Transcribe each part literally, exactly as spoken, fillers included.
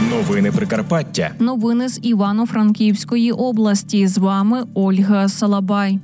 Новини Прикарпаття. Новини з Івано-Франківської області. З вами Ольга Салабай.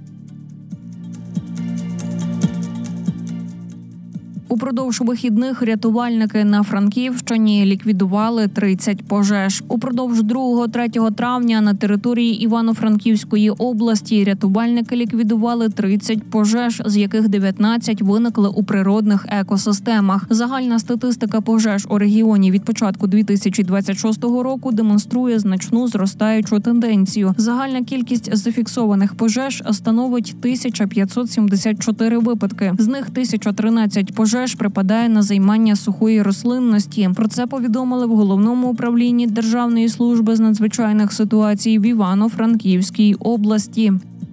Упродовж вихідних рятувальники на Франківщині ліквідували тридцять пожеж. Упродовж другого-третього травня на території Івано-Франківської області рятувальники ліквідували тридцять пожеж, з яких дев'ятнадцять виникли у природних екосистемах. Загальна статистика пожеж у регіоні від початку дві тисячі двадцять шостого року демонструє значну зростаючу тенденцію. Загальна кількість зафіксованих пожеж становить тисяча п'ятсот сімдесят чотири випадки. З них тисяча тринадцять пожеж припадає на займання сухої рослинності. Про це повідомили в Головному управлінні Державної служби з надзвичайних ситуацій в Івано-Франківській області.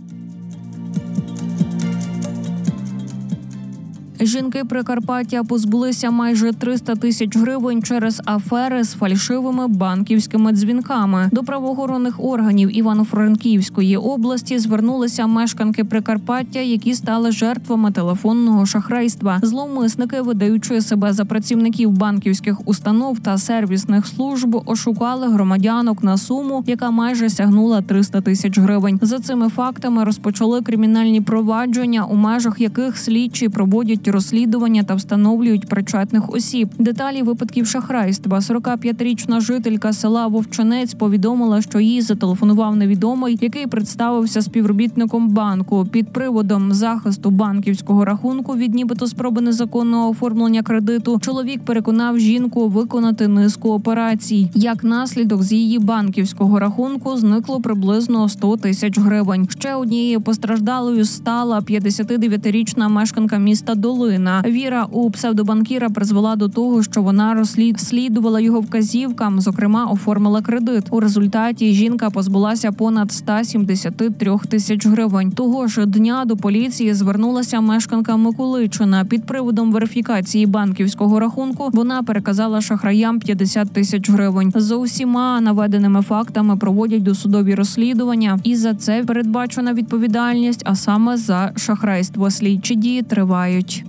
Жінки Прикарпаття позбулися майже триста тисяч гривень через афери з фальшивими банківськими дзвінками. До правоохоронних органів Івано-Франківської області звернулися мешканки Прикарпаття, які стали жертвами телефонного шахрайства. Зловмисники, видаючи себе за працівників банківських установ та сервісних служб, ошукали громадянок на суму, яка майже сягнула триста тисяч гривень. За цими фактами розпочали кримінальні провадження, у межах яких слідчі проводять розслідування та встановлюють причетних осіб. Деталі випадків шахрайства. сорокап'ятирічна жителька села Вовчинець повідомила, що їй зателефонував невідомий, який представився співробітником банку. Під приводом захисту банківського рахунку від нібито спроби незаконного оформлення кредиту чоловік переконав жінку виконати низку операцій. Як наслідок, з її банківського рахунку зникло приблизно сто тисяч гривень. Ще однією постраждалою стала п'ятдесятидев'ятирічна мешканка міста Долина. Віра у псевдобанкіра призвела до того, що вона розслідувала його вказівкам, зокрема, оформила кредит. У результаті жінка позбулася понад сто сімдесят три тисяч гривень. Того ж дня до поліції звернулася мешканка Миколичина. Під приводом верифікації банківського рахунку вона переказала шахраям п'ятдесят тисяч гривень. За усіма наведеними фактами проводять досудові розслідування. І за це передбачена відповідальність, а саме за шахрайство. Слідчі дії тривають.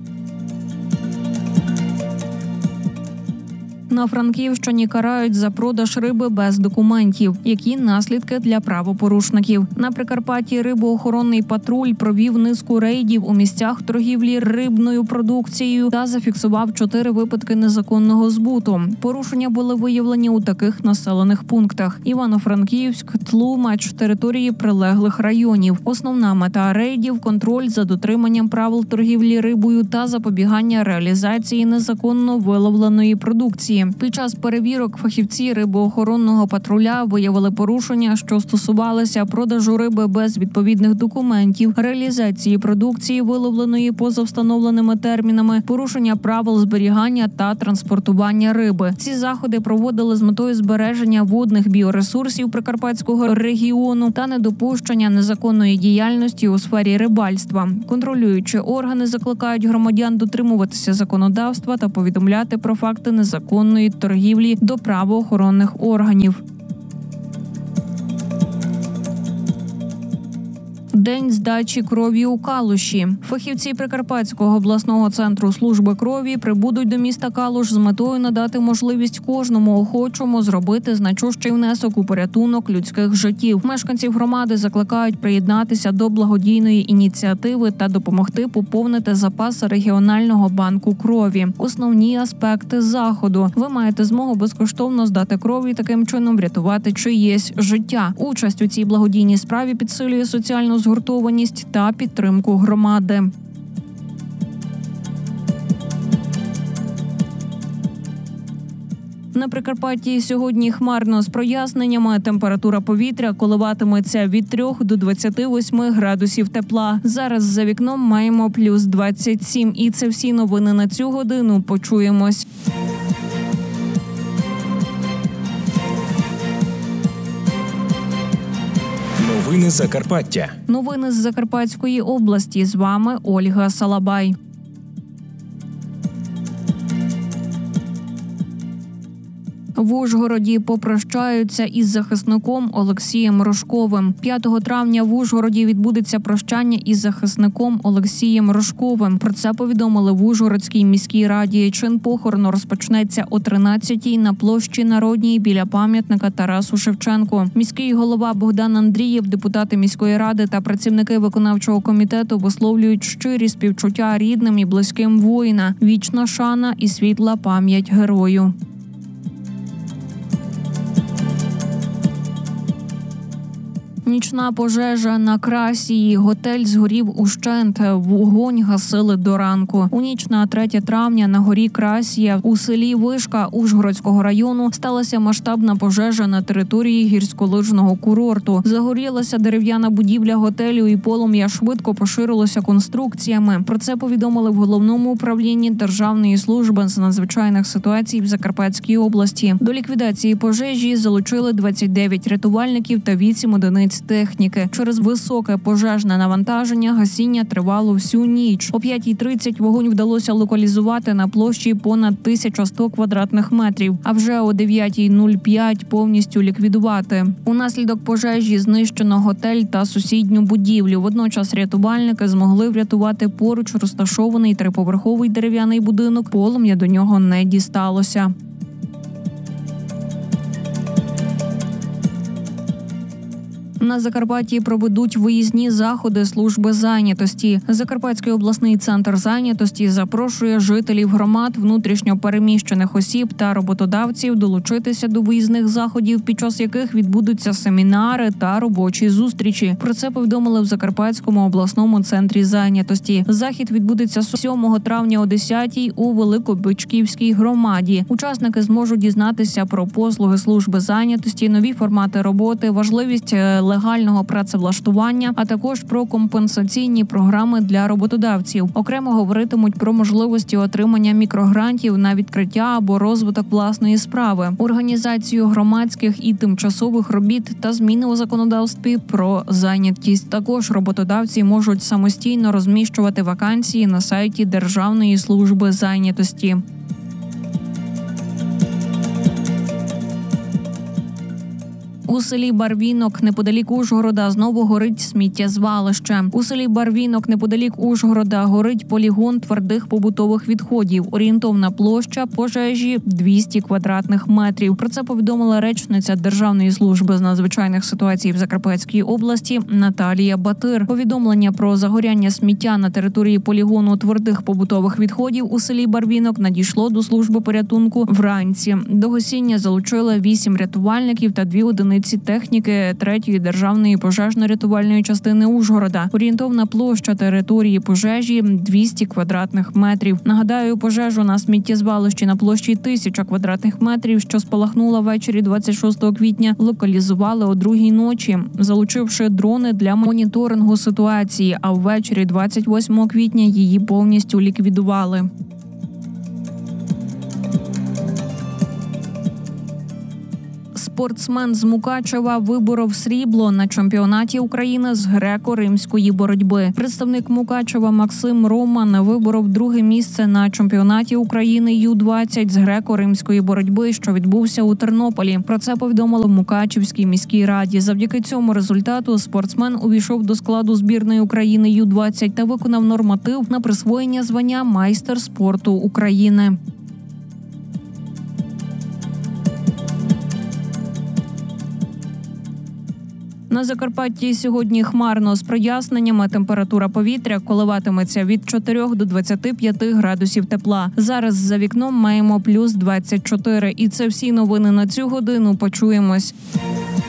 На Франківщині карають за продаж риби без документів. Які наслідки для правопорушників? На Прикарпатті рибоохоронний патруль провів низку рейдів у місцях торгівлі рибною продукцією та зафіксував чотири випадки незаконного збуту. Порушення були виявлені у таких населених пунктах: Івано-Франківськ, Тлумач, території прилеглих районів. Основна мета рейдів – контроль за дотриманням правил торгівлі рибою та запобігання реалізації незаконно виловленої продукції. Під час перевірок фахівці рибоохоронного патруля виявили порушення, що стосувалися продажу риби без відповідних документів, реалізації продукції, виловленої поза встановленими термінами, порушення правил зберігання та транспортування риби. Ці заходи проводили з метою збереження водних біоресурсів Прикарпатського регіону та недопущення незаконної діяльності у сфері рибальства. Контролюючі органи закликають громадян дотримуватися законодавства та повідомляти про факти незаконної торгівлі до правоохоронних органів. День здачі крові у Калуші. Фахівці Прикарпатського обласного центру служби крові прибудуть до міста Калуш з метою надати можливість кожному охочому зробити значущий внесок у порятунок людських життів. Мешканців громади закликають приєднатися до благодійної ініціативи та допомогти поповнити запаси регіонального банку крові. Основні аспекти заходу. Ви маєте змогу безкоштовно здати кров і таким чином врятувати чиєсь життя. Участь у цій благодійній справі підсилює соціальну згуртованість та підтримку громади. На Прикарпатті сьогодні хмарно з проясненнями. Температура повітря коливатиметься від трьох до двадцяти восьми градусів тепла. Зараз за вікном маємо плюс двадцять сім. І це всі новини на цю годину. Почуємось. Новини Закарпаття. Новини з Закарпатської області. З вами Ольга Салабай. В Ужгороді попрощаються із захисником Олексієм Рожковим. п'ятого травня в Ужгороді відбудеться прощання із захисником Олексієм Рожковим. Про це повідомили в Ужгородській міській раді. Чин похорону розпочнеться о тринадцятій на площі Народній біля пам'ятника Тарасу Шевченку. Міський голова Богдан Андрієв, депутати міської ради та працівники виконавчого комітету висловлюють щирі співчуття рідним і близьким воїна. Вічна шана і світла пам'ять герою. Нічна пожежа на Красії. Готель згорів ущент. Вогонь гасили до ранку. У ніч на третє травня на горі Красія у селі Вишка Ужгородського району сталася масштабна пожежа на території гірськолижного курорту. Загорілася дерев'яна будівля готелю і полум'я швидко поширилося конструкціями. Про це повідомили в Головному управлінні Державної служби з надзвичайних ситуацій в Закарпатській області. До ліквідації пожежі залучили двадцять дев'ять рятувальників та вісім одиниць техніки. Через високе пожежне навантаження гасіння тривало всю ніч. О п'ятій тридцять вогонь вдалося локалізувати на площі понад тисяча сто квадратних метрів, а вже о дев'ятій нуль п'ять повністю ліквідувати. Унаслідок пожежі знищено готель та сусідню будівлю. Водночас рятувальники змогли врятувати поруч розташований триповерховий дерев'яний будинок. Полум'я до нього не дісталося. На Закарпатті проведуть виїзні заходи служби зайнятості. Закарпатський обласний центр зайнятості запрошує жителів громад, внутрішньо переміщених осіб та роботодавців долучитися до виїзних заходів, під час яких відбудуться семінари та робочі зустрічі. Про це повідомили в Закарпатському обласному центрі зайнятості. Захід відбудеться сьомого травня о десятій у Великобичківській громаді. Учасники зможуть дізнатися про послуги служби зайнятості, нові формати роботи, важливість легального працевлаштування, а також про компенсаційні програми для роботодавців. Окремо говоритимуть про можливості отримання мікрогрантів на відкриття або розвиток власної справи, організацію громадських і тимчасових робіт та зміни у законодавстві про зайнятість. Також роботодавці можуть самостійно розміщувати вакансії на сайті Державної служби зайнятості. У селі Барвінок неподалік Ужгорода знову горить сміттєзвалище. У селі Барвінок неподалік Ужгорода горить полігон твердих побутових відходів. Орієнтовна площа пожежі – двісті квадратних метрів. Про це повідомила речниця Державної служби з надзвичайних ситуацій в Закарпатській області Наталія Батир. Повідомлення про загоряння сміття на території полігону твердих побутових відходів у селі Барвінок надійшло до служби порятунку вранці. До гасіння залучили вісім рятувальників та дві одиниці техніки третьої державної пожежно-рятувальної частини Ужгорода. Орієнтовна площа території пожежі – двісті квадратних метрів. Нагадаю, пожежу на сміттєзвалищі на площі тисяча квадратних метрів, що спалахнула ввечері двадцять шостого квітня, локалізували о другій ночі, залучивши дрони для моніторингу ситуації, а ввечері двадцять восьмого квітня її повністю ліквідували. Спортсмен з Мукачева виборов срібло на чемпіонаті України з греко-римської боротьби. Представник Мукачева Максим Роман виборов друге місце на чемпіонаті України ю двадцять з греко-римської боротьби, що відбувся у Тернополі. Про це повідомили в Мукачівській міській раді. Завдяки цьому результату спортсмен увійшов до складу збірної України ю двадцять та виконав норматив на присвоєння звання майстер спорту України. На Закарпатті сьогодні хмарно з проясненнями. Температура повітря коливатиметься від чотирьох до двадцяти п'яти градусів тепла. Зараз за вікном маємо плюс двадцять чотири. І це всі новини на цю годину. Почуємось.